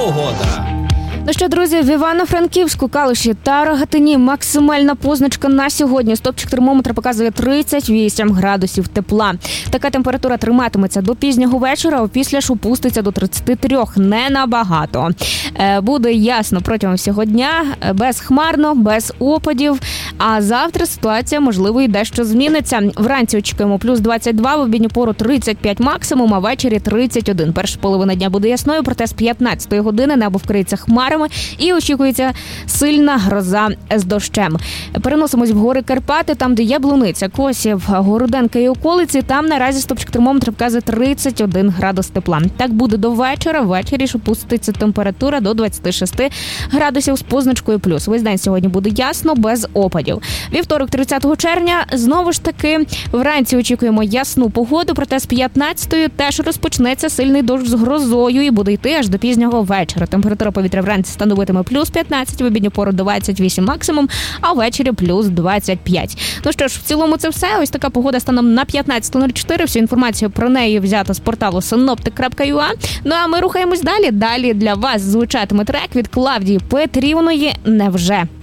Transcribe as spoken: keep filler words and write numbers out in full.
погода. Ну що, друзі, в Івано-Франківську, Калуші та Рогатині максимальна позначка на сьогодні. Стопчик термометра показує тридцять вісім градусів тепла. Така температура триматиметься до пізнього вечора, а після ж опуститься до тридцять три, не набагато. Буде ясно протягом всього дня, безхмарно, без опадів. А завтра ситуація, можливо, і дещо зміниться. Вранці очікуємо плюс двадцять два, в обідню пору тридцять п'ять максимум, а ввечері тридцять один. Перша половина дня буде ясною, проте з п'ятнадцятої години небо вкриється хмарами і очікується сильна гроза з дощем. Переносимось в гори Карпати, там, де Яблуниця, Косів, Городенка і околиці. Там наразі стопчик термометра показує тридцять один градус тепла. Так буде до вечора. Ввечері ж опуститься температура до двадцять шість градусів з позначкою плюс. Весь день сьогодні буде ясно, без опадів. Вівторок, тридцятого червня, знову ж таки, вранці очікуємо ясну погоду, проте з п'ятнадцятої теж розпочнеться сильний дощ з грозою і буде йти аж до пізнього вечора. Температура повітря вранці становитиме плюс п'ятнадцять, в обідню пору двадцять вісім максимум, а ввечері плюс двадцять п'ять. Ну що ж, в цілому це все. Ось така погода станом на п'ятнадцяте нуль чотири. Всю інформацію про неї взято з порталу синоптик крапка ю а. Ну а ми рухаємось далі. Далі для вас звучатиме трек від Клавдії Петрівної «Невже».